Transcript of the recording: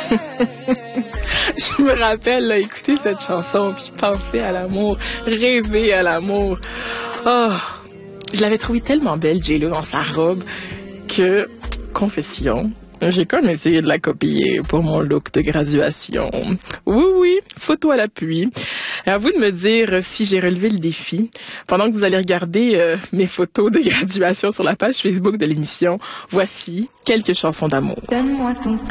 Je me rappelle, là, écouter cette chanson, puis penser à l'amour, rêver à l'amour. Oh, je l'avais trouvée tellement belle, J-Lo, dans sa robe, que, confession, j'ai comme essayé de la copier pour mon look de graduation. Oui, photo à l'appui. À vous de me dire si j'ai relevé le défi. Pendant que vous allez regarder mes photos de graduation sur la page Facebook de l'émission, voici quelques chansons d'amour. Donne-moi ton